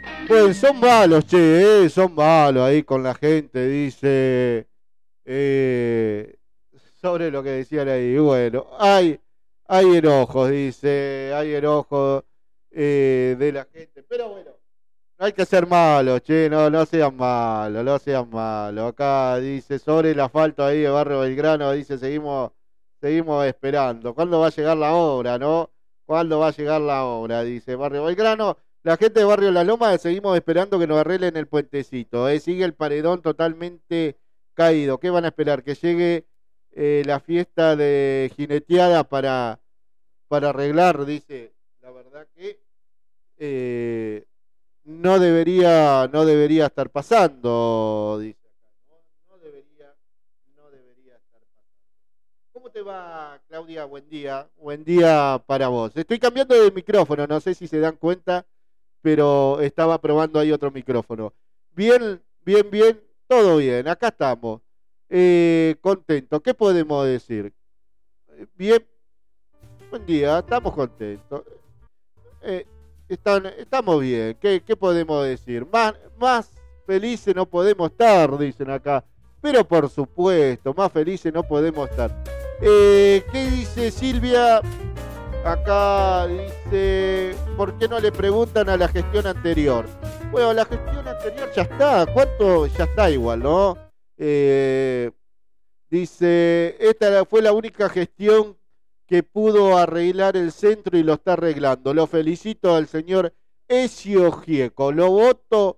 Pues son malos, che, son malos ahí con la gente, dice, eh, sobre lo que decían ahí. Bueno, hay enojos, dice, hay enojos de la gente, pero bueno, no hay que ser malos, che, no, no sean malos, no sean malos. Acá dice, sobre el asfalto ahí de Barrio Belgrano, dice, seguimos esperando. ¿Cuándo va a llegar la obra, no? ¿Cuándo va a llegar la obra? Dice Barrio Belgrano. La gente de Barrio La Loma seguimos esperando que nos arreglen el puentecito. Sigue el paredón totalmente caído. ¿Qué van a esperar? Que llegue la fiesta de jineteada para arreglar, dice. La verdad que eh, no debería estar pasando, dice acá. No debería estar pasando. ¿Cómo te va, Claudia? Buen día. Buen día para vos. Estoy cambiando de micrófono, no sé si se dan cuenta, pero estaba probando ahí otro micrófono. Bien, bien, bien, todo bien, acá estamos. Contento, ¿qué podemos decir? Bien, buen día, estamos contentos. Eh, estamos bien, ¿qué podemos decir? Más felices no podemos estar, dicen acá. Pero por supuesto, más felices no podemos estar. ¿Qué dice Silvia? Acá dice, ¿por qué no le preguntan a la gestión anterior? Bueno, la gestión anterior ya está, ¿cuánto? Ya está igual, ¿no? Eh, Dice, esta fue la única gestión que pudo arreglar el centro y lo está arreglando. Lo felicito al señor Ezio Gieco. Lo voto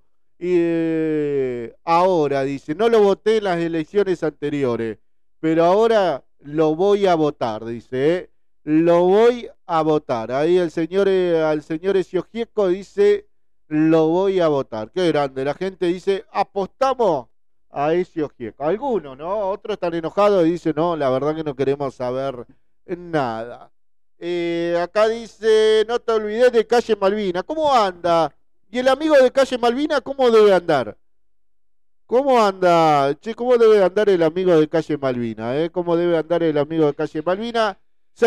ahora, dice. No lo voté en las elecciones anteriores, pero ahora lo voy a votar, dice. Lo voy a votar. Ahí al señor Ezio Gieco dice, lo voy a votar. Qué grande. La gente dice, apostamos a Ezio Gieco. Algunos, ¿no? Otros están enojados y dicen, no, la verdad que no queremos saber nada. Acá dice, no te olvides de Calle Malvina. ¿Cómo anda? ¿Y el amigo de Calle Malvina cómo debe andar? ¿Cómo anda? Che, ¿cómo debe andar el amigo de Calle Malvina? ¿Cómo debe andar el amigo de Calle Malvina?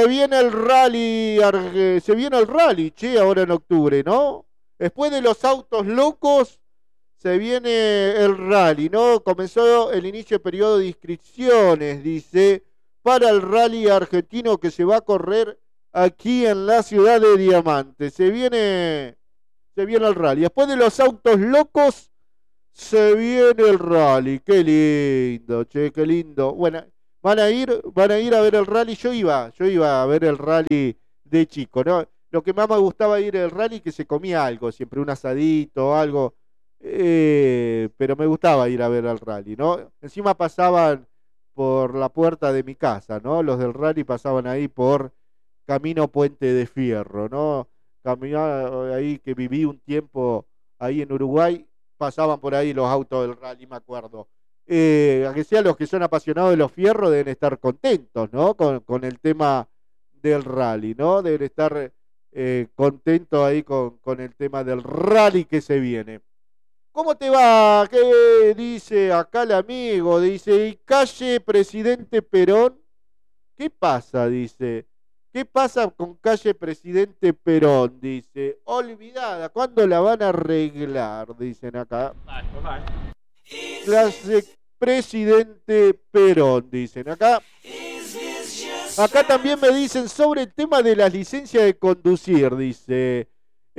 Se viene el rally, che, ahora en octubre, ¿no? Después de los autos locos, se viene el rally, ¿no? Comenzó el inicio del periodo de inscripciones, dice, para el rally argentino que se va a correr aquí en la ciudad de Diamante. Se viene el rally. Después de los autos locos, se viene el rally. Qué lindo, che, qué lindo. Bueno, van a ir a ver el rally. Yo iba a ver el rally de chico, ¿no? Lo que más me gustaba ir al rally que se comía algo, siempre un asadito, algo. Pero me gustaba ir a ver al rally, ¿no? Encima pasaban por la puerta de mi casa, ¿no? Los del rally pasaban ahí por Camino Puente de Fierro, ¿no? Caminaba ahí que viví un tiempo ahí en Uruguay, pasaban por ahí los autos del rally, me acuerdo. A que sea los que son apasionados de los fierros deben estar contentos, ¿no? Con el tema del rally, ¿no? Deben estar contentos ahí con el tema del rally que se viene. ¿Cómo te va? ¿Qué dice acá el amigo? Dice, ¿y calle Presidente Perón? ¿Qué pasa? Dice. ¿Qué pasa con calle Presidente Perón? Dice. Olvidada. ¿Cuándo la van a arreglar? Dicen acá. Clase Presidente Perón, dicen acá. Acá también me dicen sobre el tema de las licencias de conducir, dice.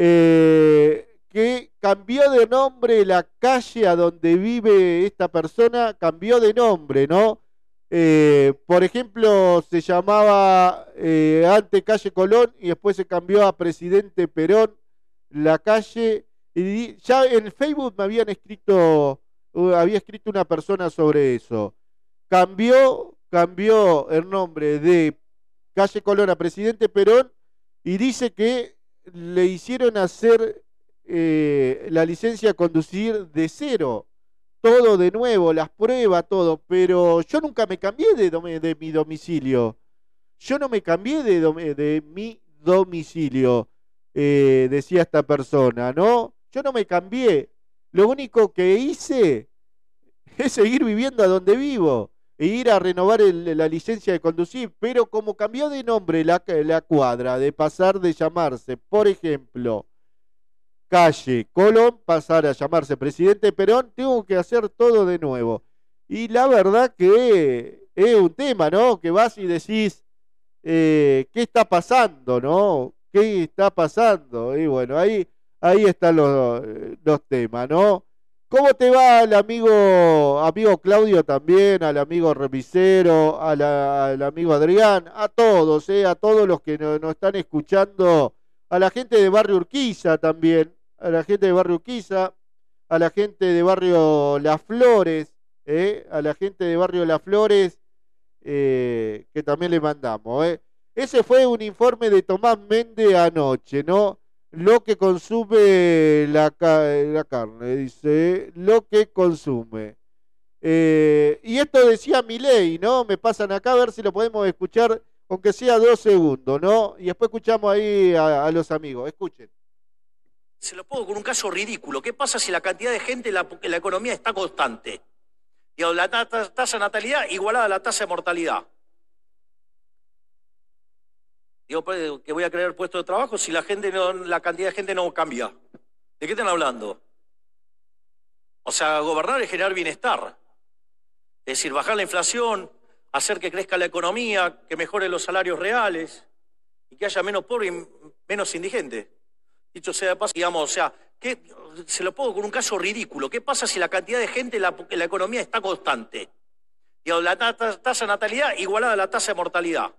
Que cambió de nombre la calle a donde vive esta persona, cambió de nombre, ¿no? Por ejemplo, se llamaba antes calle Colón y después se cambió a Presidente Perón la calle. Y ya en Facebook me había escrito una persona sobre eso. Cambió el nombre de calle Colón a Presidente Perón y dice que le hicieron hacer la licencia a conducir de cero, todo de nuevo, las pruebas, todo, pero yo nunca me cambié de mi domicilio. Yo no me cambié de mi domicilio, decía esta persona, ¿no? Yo no me cambié. Lo único que hice es seguir viviendo a donde vivo e ir a renovar la licencia de conducir, pero como cambió de nombre la cuadra, de pasar de llamarse, por ejemplo, calle Colón pasara a llamarse presidente Perón, tengo que hacer todo de nuevo. Y la verdad que es un tema, ¿no? Que vas y decís, ¿qué está pasando, no? ¿Qué está pasando? Y bueno, ahí están los temas, ¿no? ¿Cómo te va al amigo Claudio también, al amigo Remisero, al amigo Adrián, a todos los que nos están escuchando, a la gente de Barrio Urquiza también, a la gente de Barrio Urquiza, a la gente de Barrio Las Flores, a la gente de Barrio Las Flores, que también le mandamos. Ese fue un informe de Tomás Méndez anoche, ¿no? Lo que consume la carne, dice, lo que consume. Y esto decía Milei, ¿no? Me pasan acá a ver si lo podemos escuchar, aunque sea 2 segundos, ¿no? Y después escuchamos ahí a los amigos. Escuchen. Se lo pongo con un caso ridículo. ¿Qué pasa si la cantidad de gente en la economía está constante? Digamos, la tasa de natalidad igualada a la tasa de mortalidad. Digo, que voy a crear puestos de trabajo si la cantidad de gente no cambia. ¿De qué están hablando? O sea, gobernar es generar bienestar. Es decir, bajar la inflación, hacer que crezca la economía, que mejoren los salarios reales y que haya menos pobres y menos indigentes. Dicho sea de paso, digamos, o sea, se lo pongo con un caso ridículo. ¿Qué pasa si la cantidad de gente en la economía está constante? Digamos, la tasa de natalidad igualada a la tasa de mortalidad.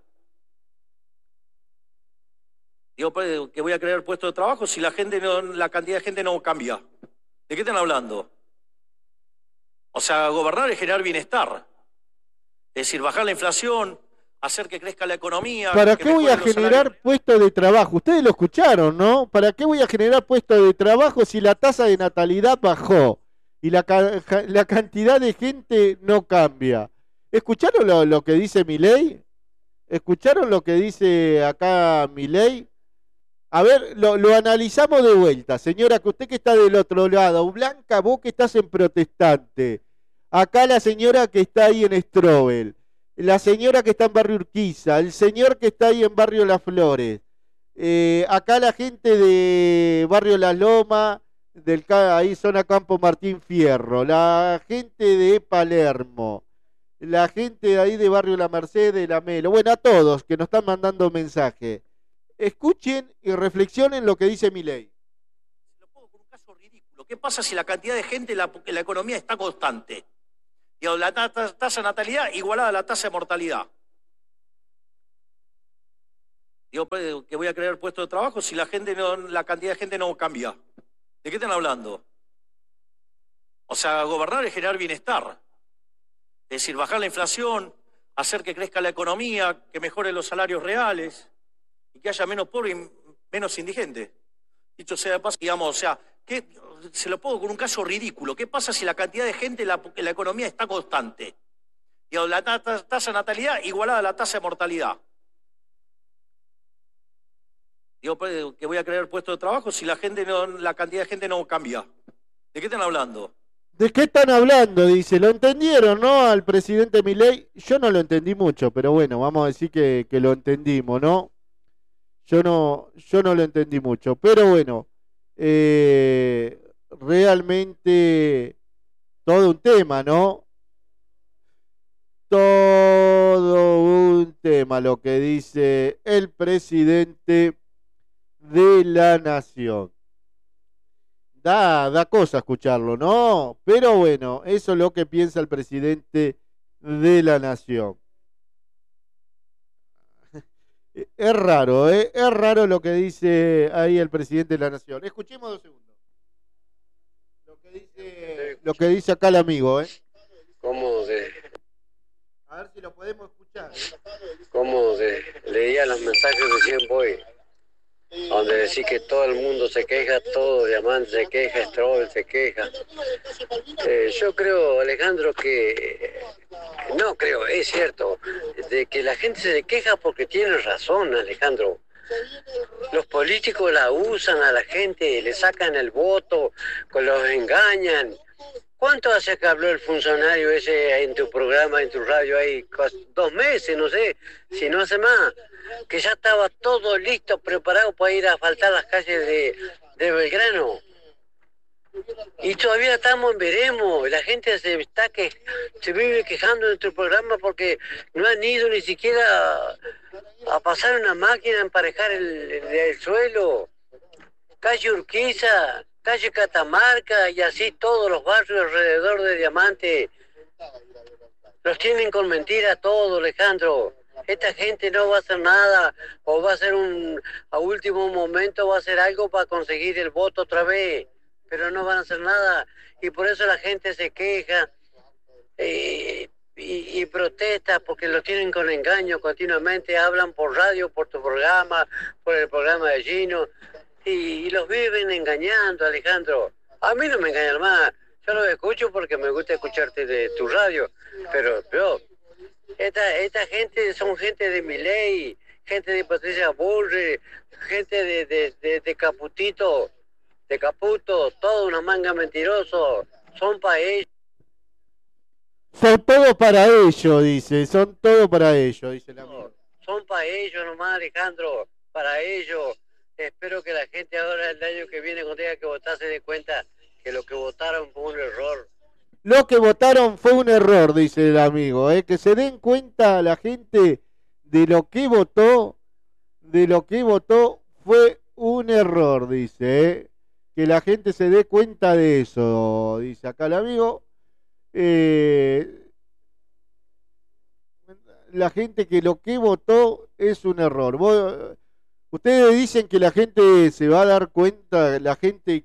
Digo, que voy a crear puestos de trabajo si la cantidad de gente no cambia. ¿De qué están hablando? O sea, gobernar es generar bienestar. Es decir, bajar la inflación, hacer que crezca la economía. ¿Para qué voy a generar puestos de trabajo? Ustedes lo escucharon, ¿no? ¿Para qué voy a generar puestos de trabajo si la tasa de natalidad bajó y la cantidad de gente no cambia? ¿Escucharon lo que dice Milei? ¿Escucharon lo que dice acá Milei? A ver, lo analizamos de vuelta. Señora, que usted que está del otro lado, Blanca, vos que estás en Protestante, acá la señora que está ahí en Strobel, la señora que está en Barrio Urquiza, el señor que está ahí en Barrio Las Flores, acá la gente de Barrio La Loma, ahí zona Campo Martín Fierro, la gente de Palermo, la gente de ahí de Barrio La Merced, de La Melo, bueno, a todos que nos están mandando mensajes. Escuchen y reflexionen lo que dice Milei. Lo pongo con un caso ridículo. ¿Qué pasa si la cantidad de gente en la economía está constante? Digamos, la tasa de natalidad igualada a la tasa de mortalidad. Digo, que voy a crear puestos de trabajo si la cantidad de gente no cambia. ¿De qué están hablando? O sea, gobernar es generar bienestar. Es decir, bajar la inflación, hacer que crezca la economía, que mejoren los salarios reales y que haya menos pobres y menos indigentes. Dicho sea de paso, digamos, o sea, se lo pongo con un caso ridículo. ¿Qué pasa si la cantidad de gente en la economía está constante? Digamos, la tasa de natalidad igualada a la tasa de mortalidad. Digo, que voy a crear puestos de trabajo si la cantidad de gente no cambia. ¿De qué están hablando? ¿De qué están hablando? Dice, ¿lo entendieron, no? Al presidente Milei. Yo no lo entendí mucho, pero bueno, vamos a decir que lo entendimos, ¿no? Yo no lo entendí mucho, pero bueno, realmente todo un tema, ¿no? Todo un tema lo que dice el presidente de la nación. Da cosa escucharlo, ¿no? Pero bueno, eso es lo que piensa el presidente de la nación. Es raro, ¿eh? Es raro lo que dice ahí el presidente de la nación. Escuchemos 2 segundos. Lo que dice acá el amigo, ¿eh? A ver si lo podemos escuchar. Leía los mensajes recién voy, donde decía que todo el mundo se queja, todo Diamante se queja, Strobel se queja. Yo creo, Alejandro, es cierto, de que la gente se queja porque tiene razón, Alejandro. Los políticos la usan a la gente, le sacan el voto, los engañan. ¿Cuánto hace que habló el funcionario ese en tu programa, en tu radio ahí? 2 meses, no sé, si no hace más. Que ya estaba todo listo, preparado para ir a asfaltar las calles de Belgrano. Y todavía estamos en veremos. La gente se vive quejando de nuestro programa porque no han ido ni siquiera a pasar una máquina a emparejar el suelo. Calle Urquiza, calle Catamarca y así todos los barrios alrededor de Diamante. Los tienen con mentiras todos, Alejandro. Esta gente no va a hacer nada o va a hacer a último momento va a hacer algo para conseguir el voto otra vez, pero no van a hacer nada y por eso la gente se queja y protesta porque los tienen con engaño continuamente, hablan por radio, por tu programa, por el programa de Gino y los viven engañando, Alejandro. A mí no me engañan más, yo los escucho porque me gusta escucharte de tu radio, pero esta gente son gente de Milei, gente de Patricia Bullrich, gente de Caputito, de Caputo, toda una manga mentiroso, son para ellos. Son todo para ellos, dice, son todo para ellos, dice el amigo. Son para ellos nomás, Alejandro, para ellos. Espero que la gente ahora, el año que viene, cuando tenga que votar, se dé cuenta que lo que votaron fue un error. Lo que votaron fue un error, dice el amigo, que se den cuenta la gente de lo que votó fue un error, dice, que la gente se dé cuenta de eso, dice acá el amigo. La gente que lo que votó es un error. Ustedes dicen que la gente se va a dar cuenta, la gente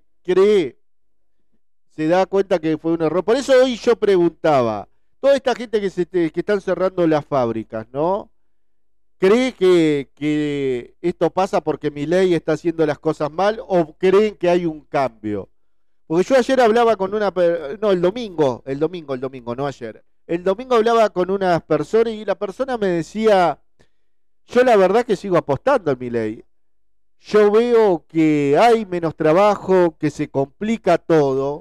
se da cuenta que fue un error. Por eso hoy yo preguntaba, toda esta gente que están cerrando las fábricas, ¿no? ¿Cree que esto pasa porque Milei está haciendo las cosas mal o creen que hay un cambio? Porque yo ayer hablaba con el domingo, no ayer. El domingo hablaba con unas personas y la persona me decía, yo la verdad que sigo apostando a Milei. Yo veo que hay menos trabajo, que se complica todo,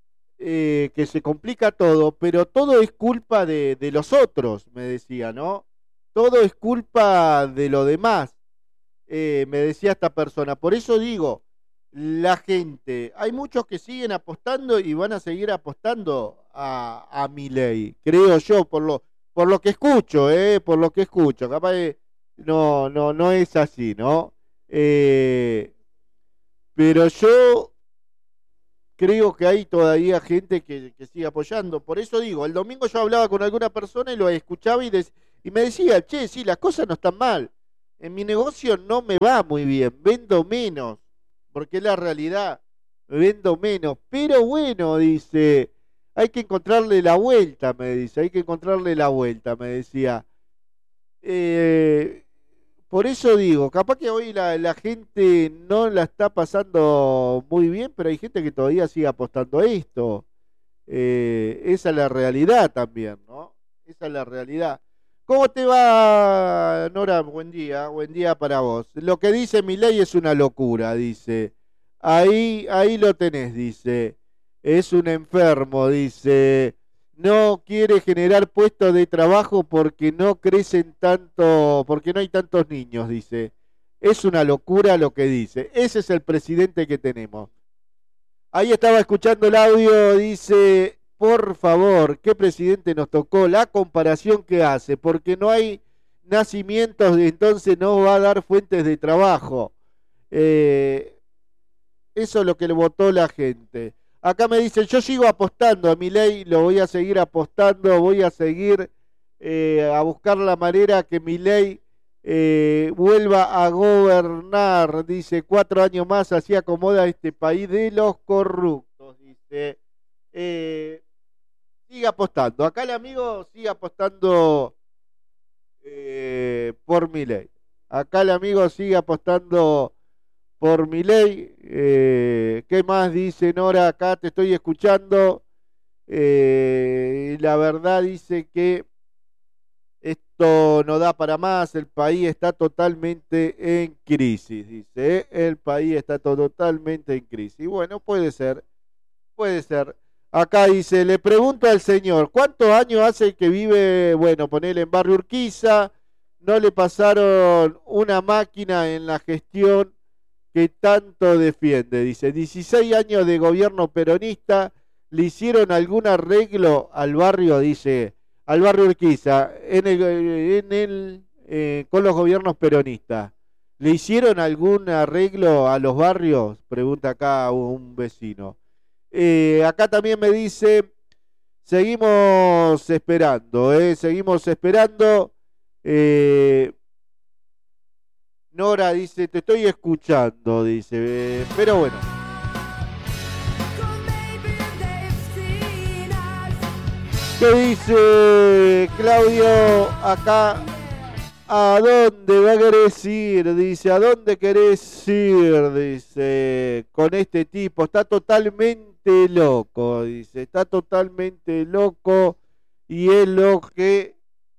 pero todo es culpa de los otros, me decía, ¿no? Todo es culpa de lo demás, me decía esta persona. Por eso digo, la gente, hay muchos que siguen apostando y van a seguir apostando a Milei, creo yo, por lo que escucho, capaz no es así, ¿no? Pero yo creo que hay todavía gente que sigue apoyando. Por eso digo, el domingo yo hablaba con alguna persona y lo escuchaba y me decía, che, sí, las cosas no están mal. En mi negocio no me va muy bien, vendo menos, porque es la realidad, vendo menos. Pero bueno, dice, hay que encontrarle la vuelta, me decía. Por eso digo, capaz que hoy la gente no la está pasando muy bien, pero hay gente que todavía sigue apostando a esto. Esa es la realidad también, ¿no? Esa es la realidad. ¿Cómo te va, Nora? Buen día para vos. Lo que dice Milei es una locura, dice. Ahí lo tenés, dice. Es un enfermo, dice. No quiere generar puestos de trabajo porque no crecen tanto, porque no hay tantos niños, dice. Es una locura lo que dice. Ese es el presidente que tenemos. Ahí estaba escuchando el audio, dice, por favor, ¿qué presidente nos tocó? La comparación que hace, porque no hay nacimientos, entonces no va a dar fuentes de trabajo. Eso es lo que le votó la gente. Acá me dicen, yo sigo apostando a Milei, lo voy a seguir apostando, voy a seguir a buscar la manera que Milei vuelva a gobernar, dice, 4 años más, así acomoda este país de los corruptos, dice. Sigue apostando, acá el amigo sigue apostando por Milei. Acá el amigo sigue apostando por Milei. ¿Qué más dice Nora? Acá te estoy escuchando. La verdad dice que esto no da para más, el país está totalmente en crisis, dice. El país está totalmente en crisis. Bueno, puede ser. Acá dice, le pregunto al señor, ¿cuántos años hace que vive, bueno, ponele en Barrio Urquiza? No le pasaron una máquina en la gestión que tanto defiende. Dice, 16 años de gobierno peronista, ¿le hicieron algún arreglo al barrio? Dice, al barrio Urquiza, con los gobiernos peronistas. ¿Le hicieron algún arreglo a los barrios? Pregunta acá un vecino. Acá también me dice, seguimos esperando, seguimos esperando. Nora dice, te estoy escuchando, dice, pero bueno. ¿Qué dice Claudio acá? ¿A dónde va a querés ir? Dice, ¿a dónde querés ir? Dice, con este tipo, está totalmente loco, dice, está totalmente loco y es lo que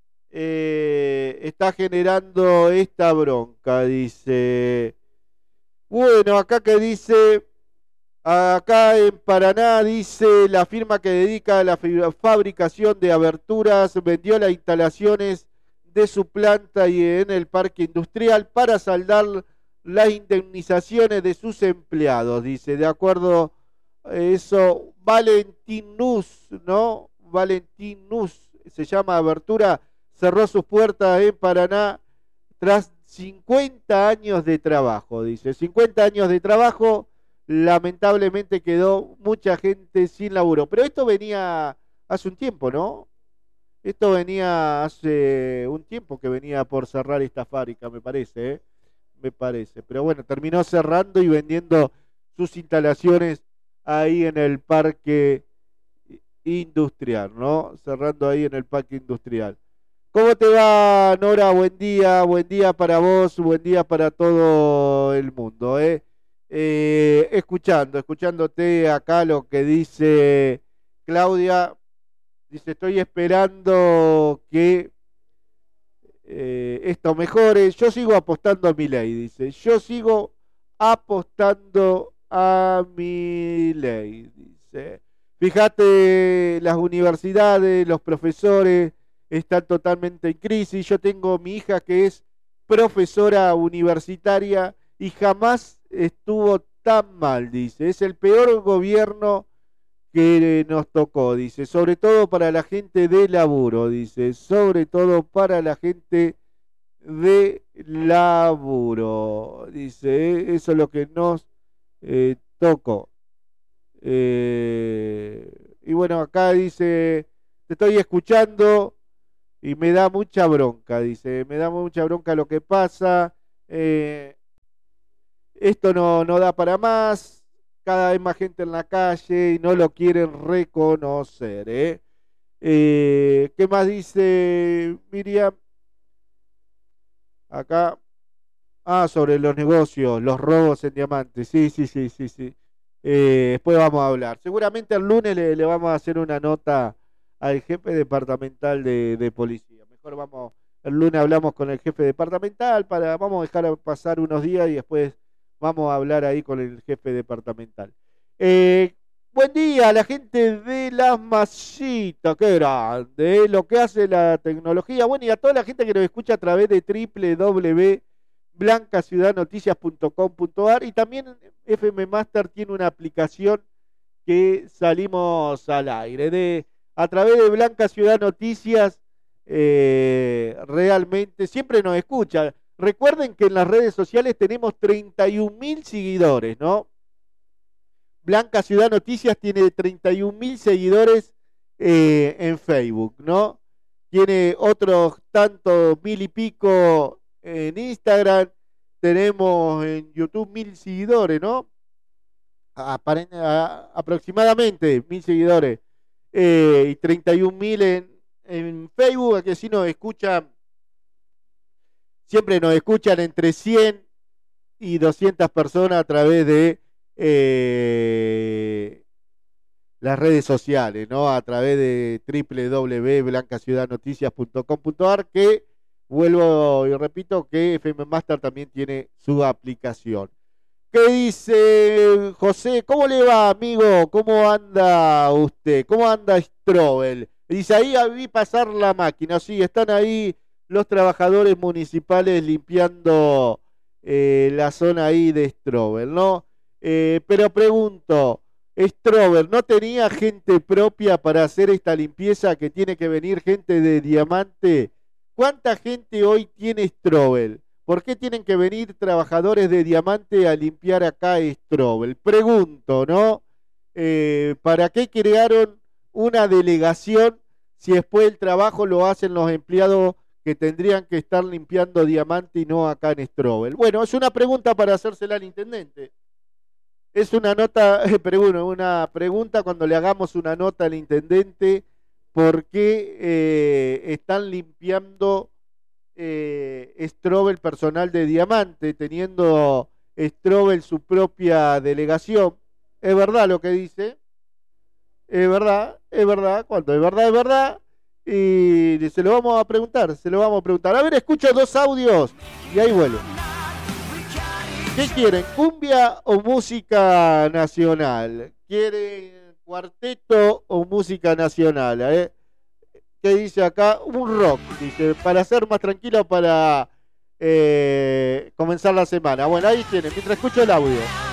está generando esta bronca, dice. Bueno, acá que dice, acá en Paraná dice, la firma que dedica a la fabricación de aberturas vendió las instalaciones de su planta y en el parque industrial para saldar las indemnizaciones de sus empleados, dice, de acuerdo a eso, Valentín Nus, ¿no? Valentín Nus, se llama Abertura, cerró sus puertas en Paraná tras 50 años de trabajo, dice, 50 años de trabajo, lamentablemente quedó mucha gente sin laburo, pero esto venía hace un tiempo, ¿no? Esto venía hace un tiempo que venía por cerrar esta fábrica, me parece, ¿eh? Me parece. Pero bueno, terminó cerrando y vendiendo sus instalaciones ahí en el parque industrial, ¿no? Cerrando ahí en el parque industrial. ¿Cómo te va, Nora? Buen día para vos, buen día para todo el mundo, ¿eh? Escuchándote acá lo que dice Claudia. Dice, estoy esperando que esto mejore. Yo sigo apostando a Milei, dice. Yo sigo apostando a Milei, dice. Fíjate, las universidades, los profesores están totalmente en crisis. Yo tengo mi hija que es profesora universitaria y jamás estuvo tan mal, dice. Es el peor gobierno que nos tocó, dice, sobre todo para la gente de laburo, dice, sobre todo para la gente de laburo, dice, eso es lo que nos tocó. Y bueno, acá dice, te estoy escuchando y me da mucha bronca, dice, me da mucha bronca lo que pasa, esto no da para más. Cada vez más gente en la calle y no lo quieren reconocer, ¿eh? ¿Qué más dice Miriam? Acá. Sobre los negocios, los robos en diamantes. Sí. Después vamos a hablar. Seguramente el lunes le vamos a hacer una nota al jefe departamental de policía. Mejor el lunes hablamos con el jefe departamental, vamos a dejar pasar unos días y después vamos a hablar ahí con el jefe departamental. Buen día a la gente de Las Masitas, qué grande, lo que hace la tecnología. Bueno, y a toda la gente que nos escucha a través de www.blancaciudadnoticias.com.ar y también FM Master tiene una aplicación que salimos al aire. A través de Blanca Ciudad Noticias, realmente siempre nos escucha. Recuerden que en las redes sociales tenemos 31.000 seguidores, ¿no? Blanca Ciudad Noticias tiene 31.000 seguidores en Facebook, ¿no? Tiene otros tantos 1.000 y pico en Instagram. Tenemos en YouTube 1.000 seguidores, ¿no? Aproximadamente 1.000 seguidores. Y 31.000 en Facebook, que si nos escuchan. Siempre nos escuchan entre 100 y 200 personas a través de las redes sociales, ¿no? A través de www.blancaciudadnoticias.com.ar, que vuelvo y repito que FM Master también tiene su aplicación. ¿Qué dice José? ¿Cómo le va, amigo? ¿Cómo anda usted? ¿Cómo anda Strobel? Dice, ahí vi pasar la máquina. Sí, están ahí los trabajadores municipales limpiando la zona ahí de Strobel, ¿no? Pero pregunto, Strobel no tenía gente propia para hacer esta limpieza, que tiene que venir gente de Diamante. ¿Cuánta gente hoy tiene Strobel? ¿Por qué tienen que venir trabajadores de Diamante a limpiar acá Strobel? Pregunto, ¿no? ¿Para qué crearon una delegación si después el trabajo lo hacen los empleados que tendrían que estar limpiando Diamante y no acá en Strobel? Bueno, es una pregunta para hacérsela al intendente. Es una nota, una pregunta cuando le hagamos una nota al intendente, ¿por qué están limpiando Strobel personal de Diamante, teniendo Strobel su propia delegación? ¿Es verdad lo que dice? Es verdad, cuando es verdad, es verdad. Y se lo vamos a preguntar, A ver, escucho 2 audios y ahí vuelvo. ¿Qué quieren? ¿Cumbia o música nacional? ¿Quieren cuarteto o música nacional? ¿Qué dice acá? Un rock, dice, para ser más tranquilo, para comenzar la semana. Bueno, ahí tienen, mientras escucho el audio.